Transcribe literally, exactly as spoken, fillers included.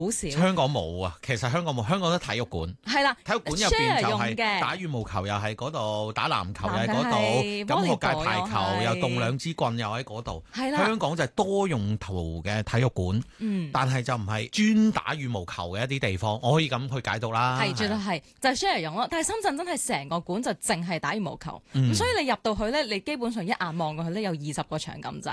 好少。 香港冇啊，其實香港冇，香港都體育館。 係啦， 體育館入邊就 share 係嘅打羽毛球又喺嗰度，打籃球又喺嗰籃球係度，咁學界排球 волейбол又係又棟兩支棍又喺嗰度。 係啦， 香港就係多用途嘅體育館， 嗯， 但係就唔係專打羽毛球嘅一啲地方，我可以咁去解讀啦。 係絕對係就係 share 用咯。但係深圳真係成個館就淨係打羽毛球，咁、 嗯所以你入到去咧，你基本上一眼望過去咧有二十個場咁滯。